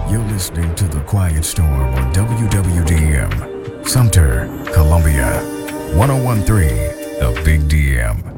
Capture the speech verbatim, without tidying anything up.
You're listening to The Quiet Storm on W W D M, Sumter, Columbia. one oh one point three, The Big D M.